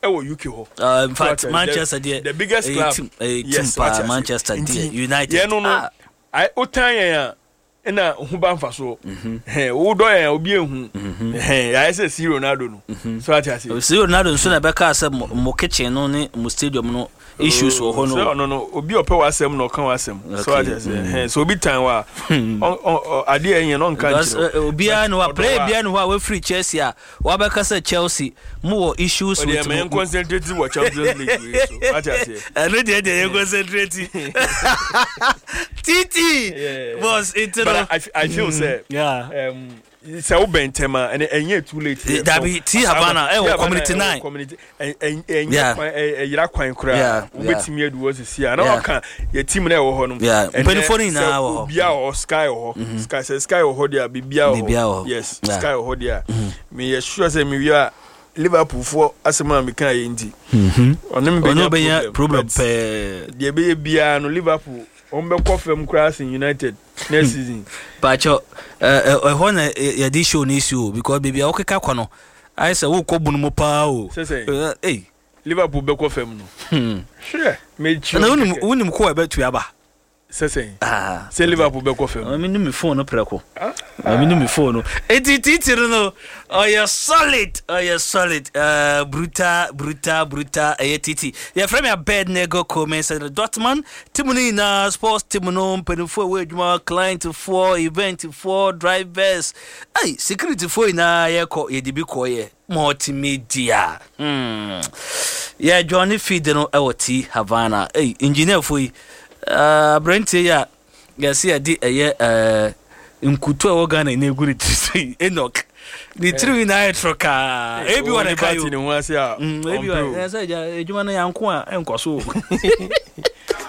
UK ho. In fact, Manchester the biggest club. Yes, Manchester United. Yeah, no. I Otanya na huban faso. Wo do ya obi ehu. I say see Ronaldo no. So I say. See Ronaldo so na be ka say mo kitchen no ne mo stadium no issues wo ho no. No. Obi ope wasem no kan wasem. So I say. So obi tan wa ade enye no kan chiro. Obi an wa play bia no wa we free Chelsea a wa be ka say Chelsea mo issues with. They men concentrate on Champions League. So I say. I know they concentrate. Titi was it. I feel say it's a bentema and enye too late. That be T Havana community 9 community yira kwan kura ubetimi edu wo sisi na waka ye team na wo ho no penifoni na wo bia o sky ho sky ho dia bibia ho yes sky ho dia me ye sure say me wi Liverpool for asema me kan ye ndi ono be problem de be bia no Liverpool ombe kofem cross in United next season pacho hona ya di show ni issue because baby okeka kwano I say wo ko bunu mo pa o Liverpool be kofem no sure me chi na unim ko be tu aba say Liverpool be kofem I mean me phone no preko I mean me phone no etiti no you solid bruta etiti ya frame ya bed nego comments at Dortmund timuni na sports timuno penfo we djuma client for event for drivers security for na ye ko ye dibi ko ye multimedia ya Johnny feed no ewoti Havana engineer for Brenty ya see a di nkutu a Ghana na eguri tisi Enoch the three na troka everyone party ni ho ase a everyone say ejuma na yanko a enkoso